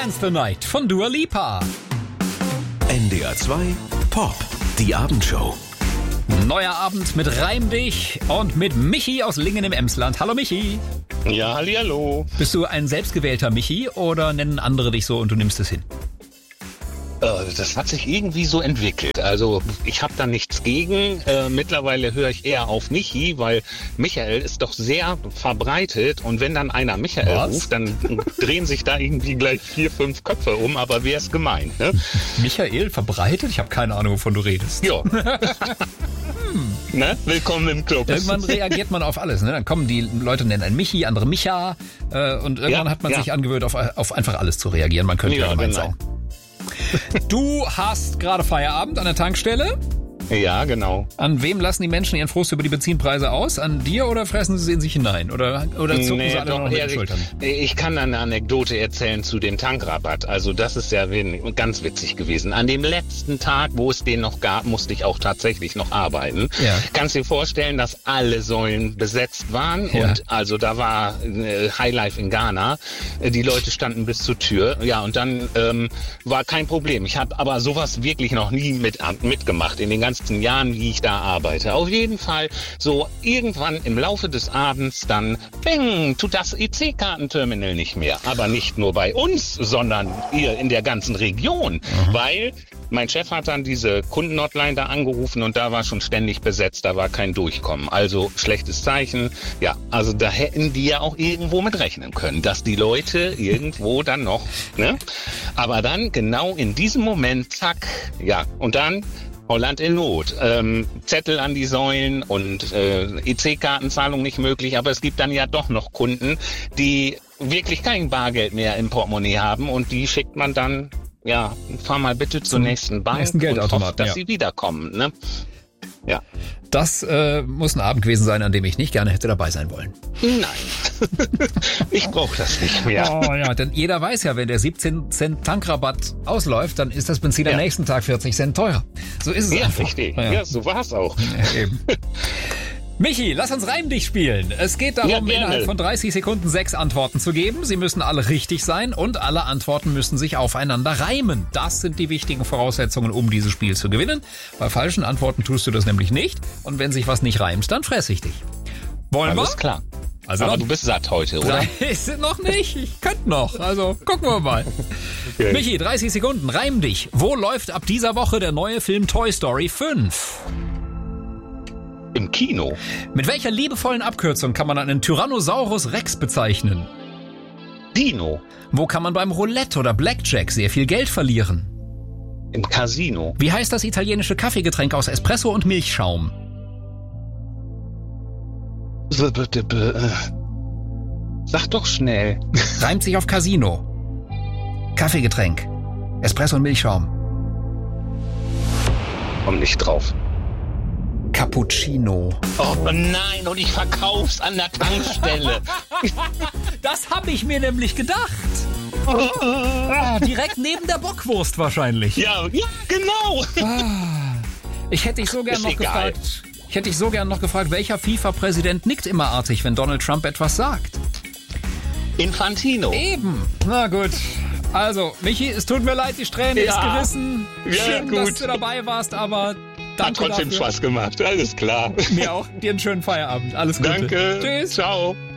Dance the Night von Dua Lipa. NDR 2 Pop, die Abendshow. Neuer Abend mit Reim dich und mit Michi aus Lingen im Emsland. Hallo Michi. Ja, hallihallo. Bist du ein selbstgewählter Michi oder nennen andere dich so und du nimmst es hin? Das hat sich irgendwie so entwickelt. Also ich habe da nichts gegen. Mittlerweile höre ich eher auf Michi, weil Michael ist doch sehr verbreitet. Und wenn dann einer Michael ruft, dann drehen sich da irgendwie gleich 4, 5 Köpfe um. Aber wer ist gemeint? Ne? Michael verbreitet? Ich habe keine Ahnung, wovon du redest. Ja. Ne? Willkommen im Club. Irgendwann reagiert man auf alles. Ne? Dann kommen die Leute, nennen einen Michi, andere Micha. Und irgendwann hat man sich angewöhnt, auf einfach alles zu reagieren. Man könnte ja gemeint sein. Du hast gerade Feierabend an der Tankstelle? Ja, genau. An wem lassen die Menschen ihren Frust über die Benzinpreise aus? An dir oder fressen sie es in sich hinein? Oder zucken sie alle noch mit den Schultern? Ich kann eine Anekdote erzählen zu dem Tankrabatt. Also das ist ja ganz witzig gewesen. An dem letzten Tag, wo es den noch gab, musste ich auch tatsächlich noch arbeiten. Ja. Kannst dir vorstellen, dass alle Säulen besetzt waren. Ja. Und also da war Highlife in Ghana. Die Leute standen bis zur Tür. Ja, und dann war kein Problem. Ich habe aber sowas wirklich noch nie mitgemacht in den ganzen Jahren, wie ich da arbeite. Auf jeden Fall so irgendwann im Laufe des Abends dann tut das EC-Kartenterminal nicht mehr. Aber nicht nur bei uns, sondern hier in der ganzen Region. Weil mein Chef hat dann diese Kundenhotline da angerufen und da war schon ständig besetzt, da war kein Durchkommen. Also schlechtes Zeichen. Ja, also da hätten die ja auch irgendwo mit rechnen können, dass die Leute irgendwo dann noch, ne? Aber dann genau in diesem Moment, zack, ja, und dann Holland in Not. Zettel an die Säulen und EC-Kartenzahlung nicht möglich. Aber es gibt dann ja doch noch Kunden, die wirklich kein Bargeld mehr im Portemonnaie haben. Und die schickt man dann, ja, fahr mal bitte zur nächsten Bank und hofft, dass sie wiederkommen. Ne? Ja. Das muss ein Abend gewesen sein, an dem ich nicht gerne hätte dabei sein wollen. Nein, ich brauche das nicht mehr. Oh ja, denn jeder weiß ja, wenn der 17 Cent Tankrabatt ausläuft, dann ist das Benzin am nächsten Tag 40 Cent teurer. So ist es einfach. Richtig. Ja, so war es auch. Ja, eben. Michi, lass uns Reim dich spielen. Es geht darum, innerhalb von 30 Sekunden 6 Antworten zu geben. Sie müssen alle richtig sein und alle Antworten müssen sich aufeinander reimen. Das sind die wichtigen Voraussetzungen, um dieses Spiel zu gewinnen. Bei falschen Antworten tust du das nämlich nicht. Und wenn sich was nicht reimt, dann fress ich dich. Wollen wir? Alles klar. Also aber du bist satt heute, oder? Ist noch nicht. Ich könnte noch. Also gucken wir mal. Okay. Michi, 30 Sekunden. Reim dich. Wo läuft ab dieser Woche der neue Film Toy Story 5? Im Kino. Mit welcher liebevollen Abkürzung kann man einen Tyrannosaurus Rex bezeichnen? Dino. Wo kann man beim Roulette oder Blackjack sehr viel Geld verlieren? Im Casino. Wie heißt das italienische Kaffeegetränk aus Espresso und Milchschaum? Sag doch schnell. Reimt sich auf Casino. Kaffeegetränk. Espresso und Milchschaum. Komm nicht drauf. Cappuccino. Oh nein, und ich verkauf's an der Tankstelle. Das habe ich mir nämlich gedacht. Direkt neben der Bockwurst wahrscheinlich. Ja, genau. Ich hätte dich so gern noch gefragt. Ich hätte dich so gern noch gefragt, welcher FIFA-Präsident nickt immer artig, wenn Donald Trump etwas sagt? Infantino. Eben. Na gut. Also, Michi, es tut mir leid, die Strähne ist gerissen. Schön, dass du dabei warst, aber danke hat trotzdem dafür. Spaß gemacht, alles klar. Mir auch. Dir einen schönen Feierabend. Alles Gute. Danke. Tschüss. Ciao.